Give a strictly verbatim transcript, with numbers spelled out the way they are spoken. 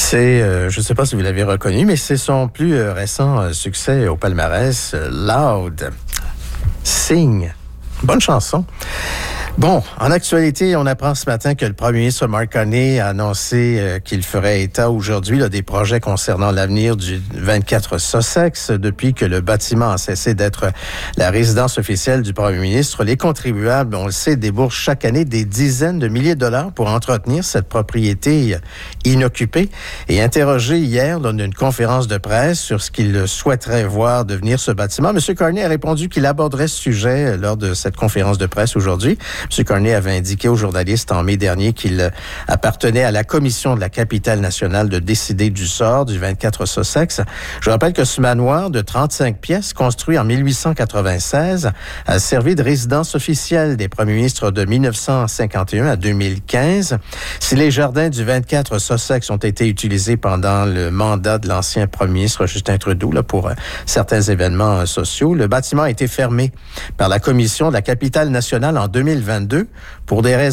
C'est, euh, je ne sais pas si vous l'avez reconnu, mais c'est son plus euh, récent euh, succès au palmarès, euh, Loud. Sing. Bonne chanson. Bon, en actualité, on apprend ce matin que le premier ministre Mark Carney a annoncé euh, qu'il ferait état aujourd'hui là, des projets concernant l'avenir du vingt-quatre Sussex. Depuis que le bâtiment a cessé d'être la résidence officielle du premier ministre, les contribuables, on le sait, déboursent chaque année des dizaines de milliers de dollars pour entretenir cette propriété inoccupée. Et interrogé hier lors d'une conférence de presse sur ce qu'il souhaiterait voir devenir ce bâtiment, M. Carney a répondu qu'il aborderait ce sujet lors de cette conférence de presse aujourd'hui. M. Carney avait indiqué aux journalistes en mai dernier qu'il appartenait à la commission de la capitale nationale de décider du sort du vingt-quatre Sussex. Je rappelle que ce manoir de trente-cinq pièces, construit en mille huit cent quatre-vingt-seize, a servi de résidence officielle des premiers ministres de mille neuf cent cinquante et un à deux mille quinze. Si les jardins du vingt-quatre Sussex ont été utilisés pendant le mandat de l'ancien premier ministre Justin Trudeau là, pour euh, certains événements euh, sociaux, le bâtiment a été fermé par la commission de la capitale nationale en deux mille vingt-deux pour des raisons